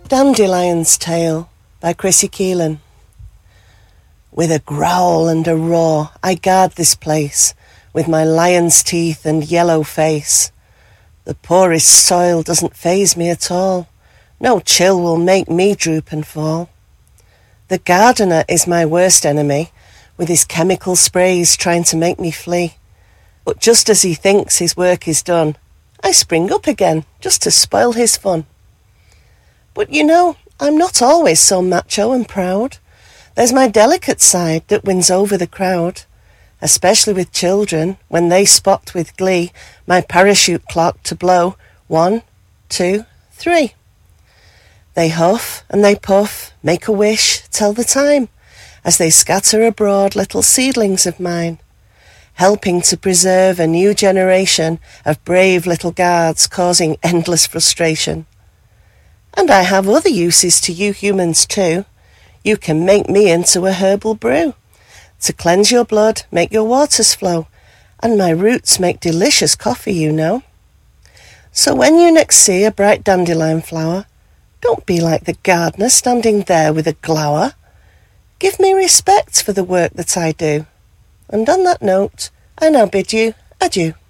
Dandelion's Tale by Chrissy Keelan. With a growl and a roar I guard this place, with my lion's teeth and yellow face. The poorest soil doesn't faze me at all, no chill will make me droop and fall. The gardener is my worst enemy, with his chemical sprays trying to make me flee. But just as he thinks his work is done, I spring up again just to spoil his fun. But you know, I'm not always so macho and proud. There's my delicate side that wins over the crowd, especially with children when they spot with glee my parachute clock to blow 1, 2, 3. They huff and they puff, make a wish, tell the time, as they scatter abroad little seedlings of mine, helping to preserve a new generation of brave little guards causing endless frustration. And I have other uses to you humans too. You can make me into a herbal brew, to cleanse your blood, make your waters flow, and my roots make delicious coffee, you know. So when you next see a bright dandelion flower, don't be like the gardener standing there with a glower. Give me respect for the work that I do. And on that note, I now bid you adieu.